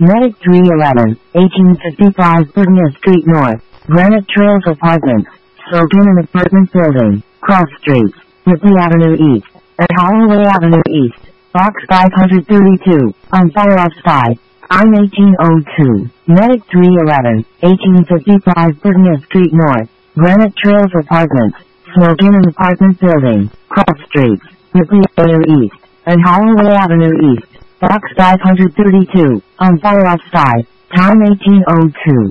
Medic 311, 1855 Bergna Street North, Granite Trails Apartments, Slogan Apartment Building, Cross Streets, Whitley Avenue East, at Holloway Avenue East, Box 532, on Far Off Side. I'm 1802, Medic 311, 1855 Bergna Street North, Granite Trails Apartments, Slogan Apartment Building, Cross Streets, Whitley Avenue East, and Holloway Avenue East, Box 532, on Far Off Side, time 1802.